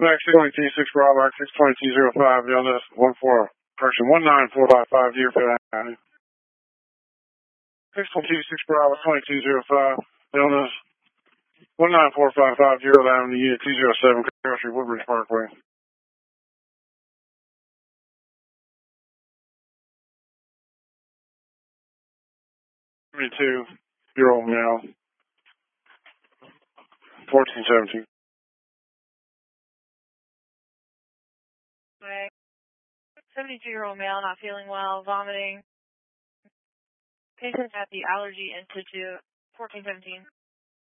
Max 622, 6 Bravo, 62205, Delta 14, correction, 19455, Deer Avenue. 622, 6 Bravo, 2205, Delta 19455, Deer Avenue, Unit 207, Country, Woodbridge Parkway. Two-year-old male, 1417. Okay. 72-year-old male, not feeling well, vomiting. Patient at the Allergy Institute, 1417.